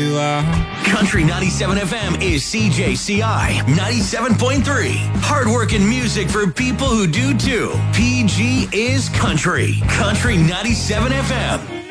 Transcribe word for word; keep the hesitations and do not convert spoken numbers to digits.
you are. Country ninety-seven F M is C J C I ninety-seven point three. Hardworking music for people who do too. P G is country. Country ninety-seven F M.